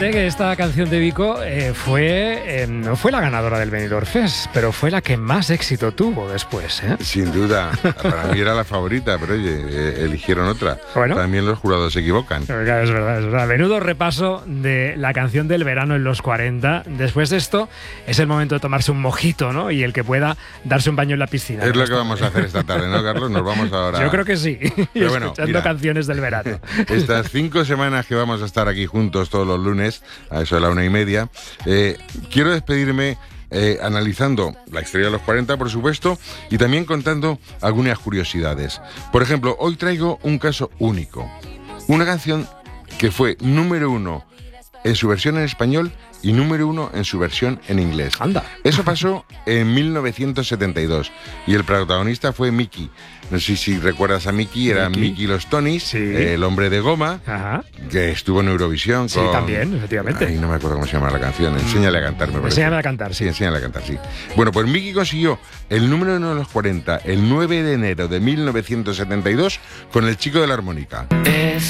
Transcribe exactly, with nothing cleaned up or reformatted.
Fíjate que esta canción de Vico eh, fue eh, no fue la ganadora del Benidorm Fest, pero fue la que más éxito tuvo después, ¿eh? Sin duda. Para mí era la favorita, pero oye, eh, eligieron otra. Bueno. También los jurados se equivocan. Es verdad, es verdad. Menudo repaso de la canción del verano en los cuarenta. Después de esto, es el momento de tomarse un mojito, ¿no? Y el que pueda darse un baño en la piscina. Es lo que vamos a hacer esta tarde, ¿no, Carlos? Nos vamos ahora. Yo creo que sí. Pero bueno, escuchando mira, canciones del verano. Estas cinco semanas que vamos a estar aquí juntos todos los lunes, a eso de la una y media, eh, quiero despedirme eh, analizando la historia de los cuarenta, por supuesto, y también contando algunas curiosidades. Por ejemplo, hoy traigo un caso único. Una canción que fue número uno en su versión en español y número uno en su versión en inglés. Anda. Eso pasó en mil novecientos setenta y dos y el protagonista fue Mickey. No sé si recuerdas a Mickey, era Mickey, Mickey los Tonys, sí. eh, el hombre de goma, Ajá. que estuvo en Eurovisión. Sí, con... también, efectivamente. Ay, no me acuerdo cómo se llama la canción. Enséñale a cantar, me parece. Enséñame a cantar, sí. Sí, enséñale a cantar, sí. Bueno, pues Mickey consiguió el número uno de los cuarenta el nueve de enero de mil novecientos setenta y dos con El chico de la armónica. Es